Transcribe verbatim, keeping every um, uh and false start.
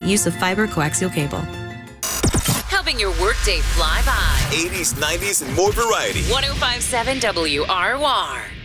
use of fiber coaxial cable. Helping your workday fly by. eighties, nineties, and more variety. one oh five point seven W R O R.